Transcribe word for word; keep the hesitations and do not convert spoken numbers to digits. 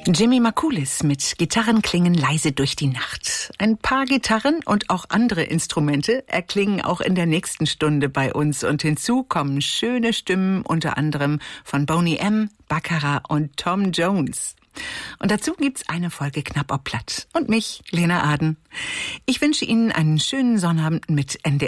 Jimmy Makulis mit Gitarren klingen leise durch die Nacht. Ein paar Gitarren und auch andere Instrumente erklingen auch in der nächsten Stunde bei uns. Und hinzu kommen schöne Stimmen, unter anderem von Boney M., Baccarat und Tom Jones. Und dazu gibt's eine Folge Knapp ob Platt. Und mich, Lena Aden. Ich wünsche Ihnen einen schönen Sonnabend mit N D